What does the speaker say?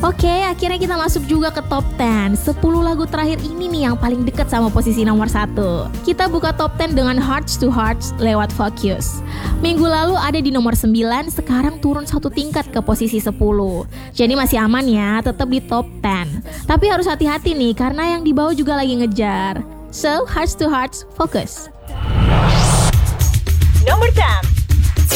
Oke, akhirnya kita masuk juga ke top 10. 10 lagu terakhir ini nih yang paling dekat sama posisi nomor 1. Kita buka top 10 dengan Hearts to Hearts lewat Focus. Minggu lalu ada di nomor 9, sekarang turun 1 tingkat ke posisi 10. Jadi masih aman ya, tetap di top 10. Tapi harus hati-hati nih, karena yang di bawah juga lagi ngejar. So, Hearts to Hearts, Focus. Nomor 10.